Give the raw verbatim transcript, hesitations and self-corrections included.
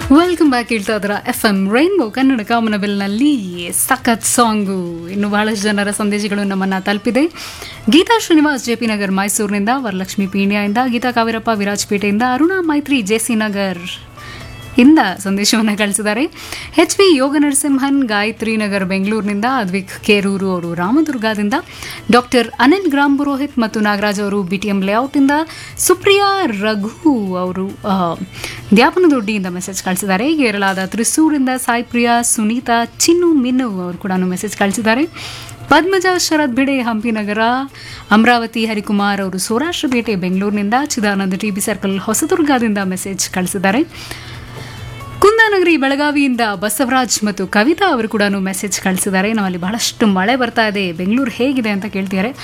Welcome back. ಹೇಳ್ತಾ ಇದ್ರ F M rainbow Kannada ಕಾಮನಬಿಲ್ನಲ್ಲಿ ಸಖತ್ ಸಾಂಗು. ಇನ್ನು ಬಹಳಷ್ಟು ಜನರ ಸಂದೇಶಗಳು ನಮ್ಮನ್ನ ತಲುಪಿದೆ. ಗೀತಾ ಶ್ರೀನಿವಾಸ್ ಜೆ ಪಿ ನಗರ್ ಮೈಸೂರಿನಿಂದ, ವರಲಕ್ಷ್ಮಿ ಪೀಣ್ಯದಿಂದ, ಗೀತಾ ಕಾವಿರಪ್ಪ ವಿರಾಜಪೇಟೆಯಿಂದ, ಅರುಣಾ ಮೈತ್ರಿ ಜೆ ಸಿ ನಗರ್ ಇಂದ ಸಂದೇಶವನ್ನು ಕಳಿಸಿದ್ದಾರೆ. ಎಚ್ ವಿ ಯೋಗ ನರಸಿಂಹನ್ ಗಾಯತ್ರಿ ನಗರ್ ಬೆಂಗಳೂರಿನಿಂದ, ಅದ್ವಿಕ್ ಕೇರೂರು ಅವರು ರಾಮದುರ್ಗದಿಂದ, ಡಾಕ್ಟರ್ ಅನಿಲ್ ಗ್ರಾಮ್ ಪುರೋಹಿತ್ ಮತ್ತು ನಾಗರಾಜ್ ಅವರು B T M ಲೇಔಟಿಂದ, Supriya Raghu ಅವರು ದ್ಯಾಪನದೊಡ್ಡಿಯಿಂದ ಮೆಸೇಜ್ ಕಳಿಸಿದ್ದಾರೆ. ಕೇರಳದ ತ್ರಿಸೂರಿಂದ ಸಾಯಿಪ್ರಿಯಾ, ಸುನೀತಾ, ಚಿನ್ನು ಮಿನ್ನು ಅವರು ಕೂಡ ಮೆಸೇಜ್ ಕಳಿಸಿದ್ದಾರೆ. ಪದ್ಮಜ ಶರತ್ ಭಿಡೆ ಹಂಪಿ ನಗರ, ಅಮರಾವತಿ ಹರಿಕುಮಾರ್ ಅವರು ಸೌರಾಷ್ಟ್ರಪೇಟೆ ಬೆಂಗಳೂರಿನಿಂದ, Chidananda T B circle ಹೊಸದುರ್ಗದಿಂದ message ಕಳಿಸಿದ್ದಾರೆ. ಕುಂದಾನಗರಿ ಬೆಳಗಾವಿಯಿಂದ ಬಸವರಾಜ್ ಮತ್ತು ಕವಿತಾ ಅವರು ಕೂಡ ಮೆಸೇಜ್ ಕಳಿಸಿದ್ದಾರೆ. ನಮ್ಮಲ್ಲಿ ಬಹಳಷ್ಟು ಮಳೆ ಬರ್ತಾ ಇದೆ, ಬೆಂಗಳೂರು ಹೇಗಿದೆ ಅಂತ ಕೇಳ್ತಿದ್ದಾರೆ.